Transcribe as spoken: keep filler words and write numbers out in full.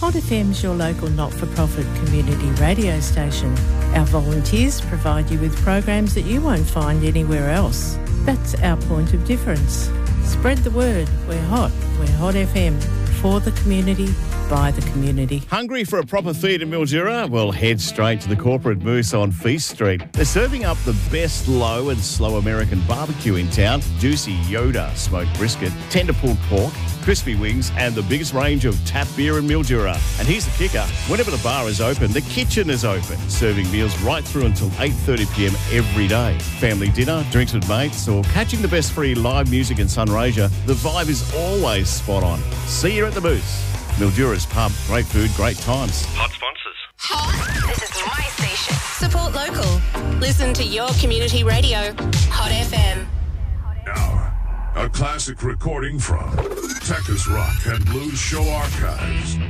Hot F M's your local not-for-profit community radio station. Our volunteers provide you with programs that you won't find anywhere else. That's our point of difference. Spread the word. We're hot. We're Hot F M. For the community, by the community. Hungry for a proper feed in Mildura? Well, head straight to the Corporate Moose on Feast Street. They're serving up the best low and slow American barbecue in town. Juicy Yoda smoked brisket, tender pulled pork, crispy wings, and the biggest range of tap beer in Mildura. And here's the kicker. Whenever the bar is open, the kitchen is open, serving meals right through until eight thirty p m every day. Family dinner, drinks with mates, or catching the best free live music in Sunraysia, the vibe is always spot on. See you at the Moose. Mildura's pub. Great food, great times. Hot sponsors. Hot. This is my station. Support local. Listen to your community radio. Hot F M. Now, a classic recording from Texas Rock and Blues Show Archives.